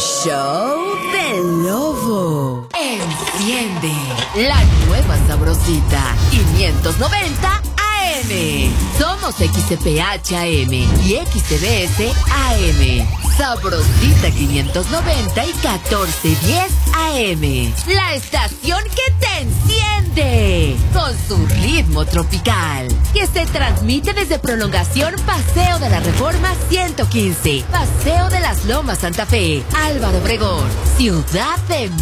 Show del Lobo. Enciende la nueva sabrosita 590 AM. Somos XCPH AM y XCBS AM. Sabrosita 590 y 1410 AM. La estación que te enciende con su ritmo tropical. Que se transmite desde Prolongación Paseo de la Reforma 115. Paseo de las Lomas Santa Fe. Álvaro Obregón. Ciudad de